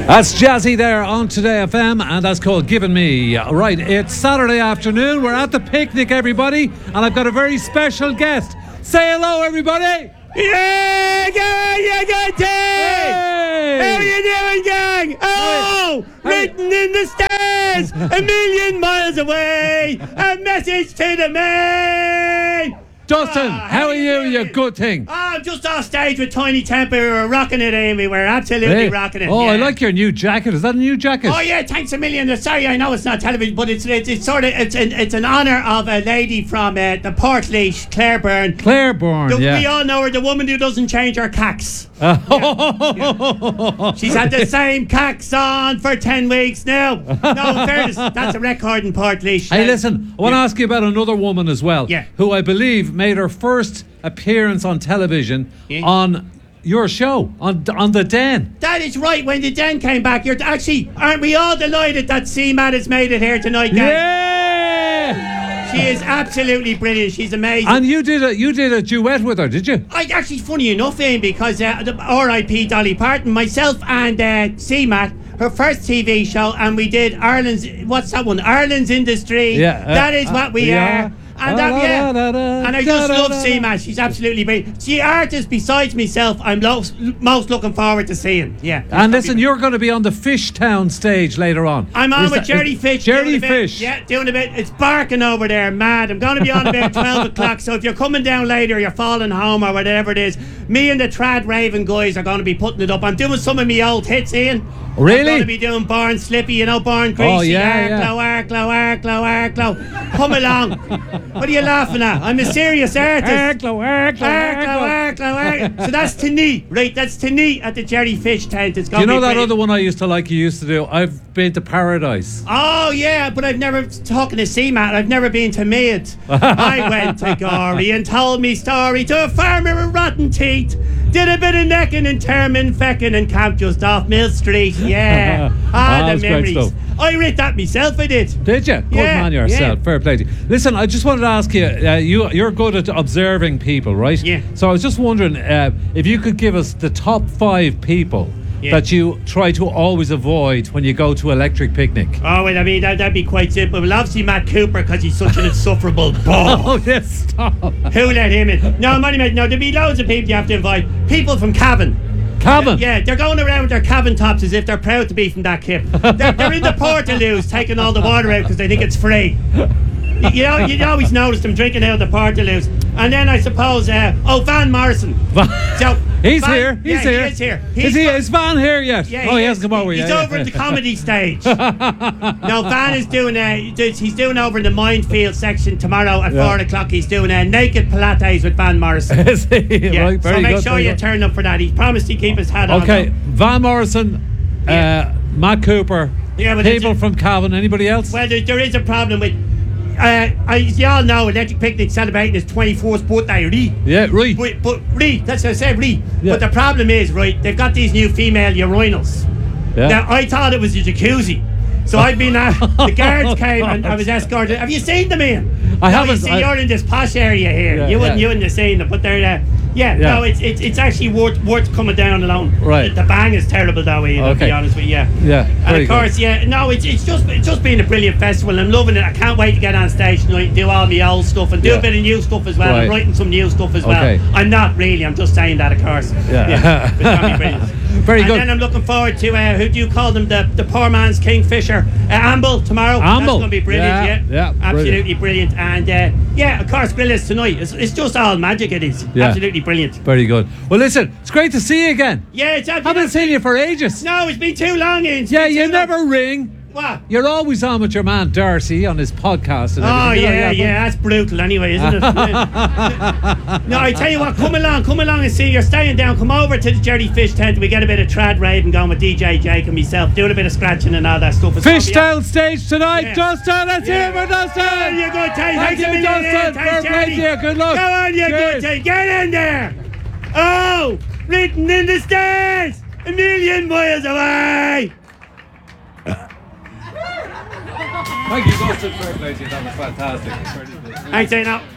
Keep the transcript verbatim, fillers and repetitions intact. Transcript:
That's Jazzy there on Today F M, and that's called Given Me. Right, it's Saturday afternoon. We're at the picnic, everybody, and I've got a very special guest. Say hello, everybody. Yeah, gang, yeah, good day. Hey. How you doing, gang? Oh, Hey. written in the stars, a million miles away, a message to the main. Dustin, Ah, how are you, you doing? good thing? Oh, I'm just off stage with Tiny Temper. We were rocking it, Amy. We're absolutely Hey. rocking it. Oh, yeah. I like your new jacket. Is that a new jacket? Oh yeah, thanks a million. Sorry, I know it's not television, but it's it's, it's sort of it's an it's an honour of a lady from uh, the Portlaoise, Claire Byrne. Claire Bourne, The- yeah. We all know her, the woman who doesn't change her cacks. Oh. She's had the same cacks on for ten weeks now. No, in fairness, that's a record in Portlaoise. Hey, listen, I want to Yeah. ask you about another woman as well, Yeah. who I believe made her first appearance on television Yeah. on your show, on on The Den. That is right. When the Den came back, you're actually aren't we all delighted that C-Man has made it here tonight, gang? Yeah! She is absolutely brilliant. She's amazing. And you did a you did a duet with her, did you? I actually, funny enough, Ian, because uh, the R I P Dolly Parton, myself and uh, C-Matt, her first T V show, and we did Ireland's, what's that one? Ireland's Industry. Yeah, uh, that is what we uh, are. yeah. And that, yeah. Da-da-da-da-da, And I just love da-da-da-da. C-Matt. She's absolutely brilliant. The artist, besides myself, I'm lo- most looking forward to seeing. Yeah. And listen, you're going to be on the Fishtown stage later on. I'm on Is with that- Jerry is- Fish. Jerry doing a bit- Fish. Yeah, doing a bit. It's barking over there, mad. I'm going to be on about twelve o'clock, so if you're coming down later, you're falling home or whatever it is, me and the Trad Raven guys are going to be putting it up. I'm doing some of my old hits, Ian. Really? I'm going to be doing Born Slippy, you know, Born Greasy. Oh, yeah, yeah. Arklow, Arklow, Arklow, Arklow. Come along. What are you laughing at? I'm a serious artist. Arklow, Arklow, Arklow, Arklow. Arklow, Arklow. So that's tonight, right? That's tonight at the Jerry Fish tent. It's Do going you to know be that brilliant. other one I used to like you used to do? I've been to Paradise. Oh yeah, but I've never talking to C-Matt. I've never been to Mead. I went to Gorey and told me story to a farmer with rotten teeth. Did a bit of necking and terming, fecking and camp just off Mill Street. Yeah, Ah, ah, the that's great memories. stuff. I writ that myself. I did. Did you? Good Yeah, man yourself. yeah. Fair play to you. Listen, I just wanted to ask you, uh, you you're good at observing people, right? Yeah. So I was just wondering uh, if you could give us the top five people Yeah. that you try to always avoid when you go to Electric Picnic. Oh well, I mean that, that'd be quite simple. Well, obviously Matt Cooper because he's such an insufferable ball. Oh, yes, stop. Who let him in? No, money mate. No, there'd be loads of people you have to invite. People from Cavan. Cavan. Yeah, they're going around with their Cavan tops as if they're proud to be from that kip. They're, they're in the Portaloos taking all the water out because they think it's free. You, you know, you always notice them drinking out of the Portaloos. And then I suppose, uh, oh, Van Morrison. So He's Van- here. He's yeah, here. He is here. Is He's he? got- Is Van here yet? yeah, oh, he, is. hasn't come over He's yet. over yeah. at the comedy stage. No, Van is doing uh, he's doing over in the Minefield section tomorrow at Yeah. four o'clock. He's doing uh, naked Pilates with Van Morrison. Is he? Yeah, Right, very so make good, sure very you good. turn up for that. He promised to keep his hat on. Okay, though. Van Morrison, Yeah. uh, Matt Cooper, Yeah, but people it's- from Cavan, anybody else? Well, there, there is a problem with. Uh, as you all know, Electric Picnic celebrating his twenty-fourth birthday, really. yeah, right. But, but really, that's what I said, really. Yeah. But the problem is, right, they've got these new female urinals. Yeah. Now, I thought it was a jacuzzi. So I've been, uh, the guards came and I was escorted. Have you seen them, Ian? I no, haven't, You see, I- you're in this posh area here. Yeah, you wouldn't, yeah. you wouldn't have seen them, but they're, uh, yeah, Yeah. no, it's, it's it's actually worth worth coming down alone. Right. The, the bang is terrible, though, Ian, I'll Okay. be honest with you. Yeah. Yeah, And very of good. course, yeah, no, it's it's just it's just been a brilliant festival. I'm loving it. I can't wait to get on stage tonight and do all my old stuff and do Yeah. a bit of new stuff as well. Right. I'm writing some new stuff as well. Okay. I'm not really. I'm just saying that, of course. Yeah. It's gonna be brilliant. Very and good. then I'm looking forward to uh, who do you call them? The the poor man's Kingfisher, uh, Amble tomorrow. That's Amble. going to be brilliant. Yeah, Yeah, yeah, absolutely brilliant. And uh, yeah, of course, Grillers tonight. It's, it's just all magic. It is Yeah. absolutely brilliant. Very good. Well, listen, it's great to see you again. Yeah, it's absolutely. Haven't seen you for ages. No, it's been too long. Ian. It's Yeah, been you too never long. ring. What? You're always on with your man Darcy on his podcast. And Oh everything. yeah, yeah, that's brutal anyway, isn't it? No, I tell you what, come along, come along and see. You're staying down. Come over to the Jerry Fish tent. We get a bit of trad raving going with D J Jake and myself, doing a bit of scratching and all that stuff. It's gonna be- Fishtown stage tonight. Yeah. Dustin, let's hear it for Dustin. Oh, you good, Tay. Thank Thanks you, a million. Dustin. Ian. Fair Thanks, play to Jerry. you. Good luck. Go on, you Cheers. good, Tay. Get in there. Oh, written in the stars, a million miles away. Thank you, Dustin. Fair play to you. That was fantastic. Thanks, Ian.